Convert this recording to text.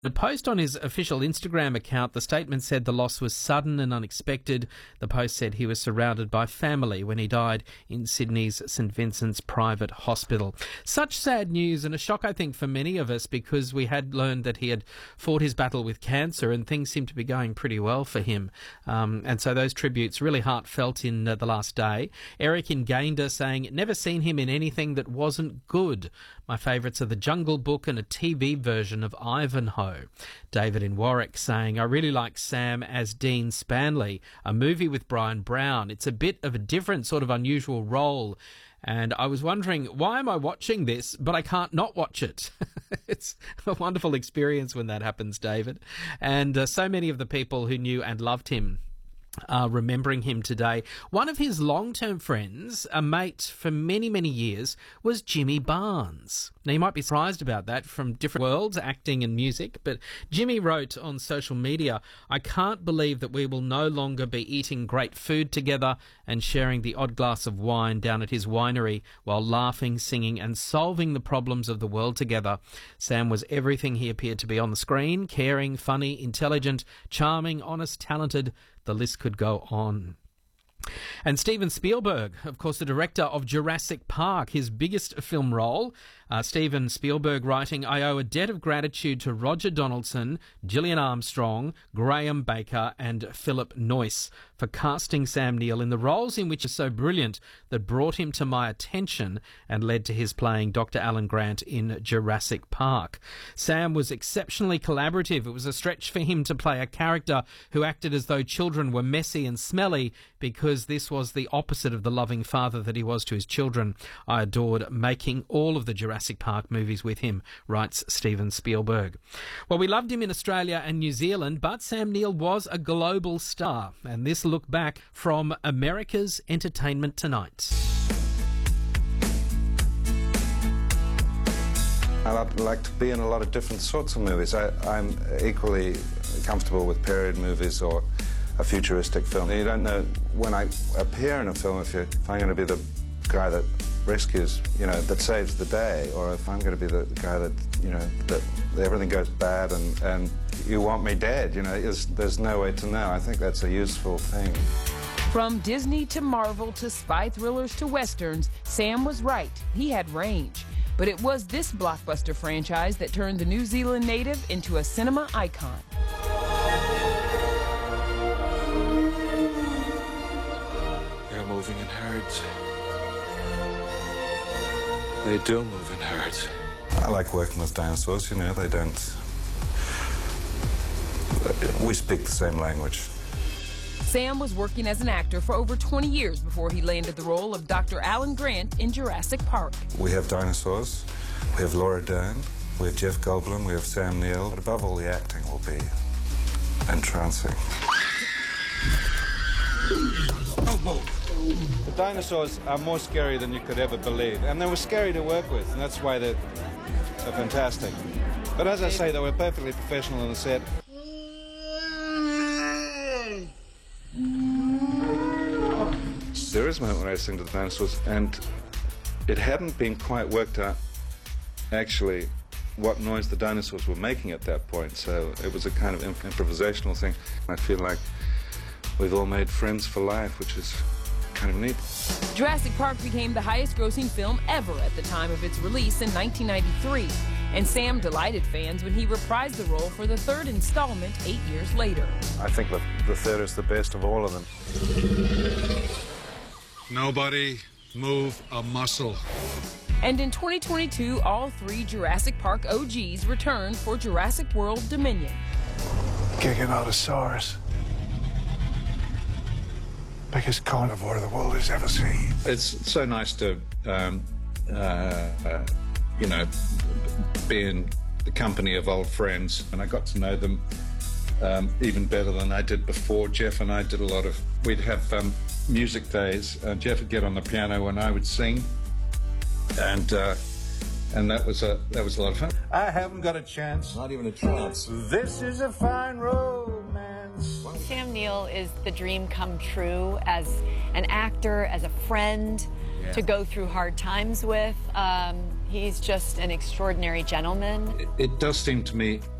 The post on his official Instagram account, the statement said the loss was sudden and unexpected. The post said he was surrounded by family when he died in Sydney's St Vincent's Private Hospital. Such sad news and a shock, I think, for many of us, because we had learned that he had fought his battle with cancer and things seemed to be going pretty well for him. And so those tributes really heartfelt in the last day. Eric in Gayndah saying, "Never seen him in anything that wasn't good. My favourites are The Jungle Book and a TV version of Ivanhoe." David in Warwick saying, "I really like Sam as Dean Spanley, a movie with Brian Brown. It's a bit of a different sort of unusual role. And I was wondering, why am I watching this, but I can't not watch it?" It's a wonderful experience when that happens, David. And so many of the people who knew and loved him are remembering him today. One of his long-term friends, a mate for many, many years, was Jimmy Barnes. Now, you might be surprised about that, from different worlds, acting and music, but Jimmy wrote on social media, "I can't believe that we will no longer be eating great food together and sharing the odd glass of wine down at his winery while laughing, singing and solving the problems of the world together. Sam was everything he appeared to be on the screen: caring, funny, intelligent, charming, honest, talented. The list could go on." And Steven Spielberg, of course, the director of Jurassic Park, his biggest film role. Steven Spielberg writing, "I owe a debt of gratitude to Roger Donaldson, Gillian Armstrong, Graham Baker and Philip Noyce for casting Sam Neill in the roles in which are so brilliant that brought him to my attention and led to his playing Dr. Alan Grant in Jurassic Park. Sam was exceptionally collaborative. It was a stretch for him to play a character who acted as though children were messy and smelly, because this was the opposite of the loving father that he was to his children. I adored making all of the Jurassic Park movies with him," writes Steven Spielberg. Well, we loved him in Australia and New Zealand, but Sam Neill was a global star. And this look back from America's Entertainment Tonight. I like to be in a lot of different sorts of movies. I'm equally comfortable with period movies or a futuristic film. You don't know when I appear in a film if I'm going to be the guy that rescues, that saves the day, or if I'm going to be the guy that, that everything goes bad and you want me dead. There's no way to know. I think that's a useful thing. From Disney to Marvel to spy thrillers to westerns, Sam was right. He had range. But it was this blockbuster franchise that turned the New Zealand native into a cinema icon. They're moving in herds. They do move in herds. I like working with dinosaurs, they don't... We speak the same language. Sam was working as an actor for over 20 years before he landed the role of Dr. Alan Grant in Jurassic Park. We have dinosaurs, we have Laura Dern, we have Jeff Goldblum, we have Sam Neill. But above all, the acting will be entrancing. The dinosaurs are more scary than you could ever believe, and they were scary to work with, and that's why they're fantastic. But as I say, they were perfectly professional on the set. There is a moment when I sing to the dinosaurs, and it hadn't been quite worked out, actually, what noise the dinosaurs were making at that point, so it was a kind of improvisational thing. I feel like we've all made friends for life, which is kind of neat. Jurassic Park became the highest-grossing film ever at the time of its release in 1993, and Sam delighted fans when he reprised the role for the third installment 8 years later. I think the third is the best of all of them. Nobody move a muscle. And in 2022, all three Jurassic Park OGs returned for Jurassic World Dominion. Giganotosaurus. Biggest carnivore the world has ever seen. It's so nice to, be in the company of old friends, and I got to know them even better than I did before. Jeff and I did we'd have music days. Jeff would get on the piano and I would sing, and that was a lot of fun. I haven't got a chance. Not even a chance. This is a fine romance. Sam Neill is the dream come true as an actor, as a friend, to go through hard times with. He's just an extraordinary gentleman. It does seem to me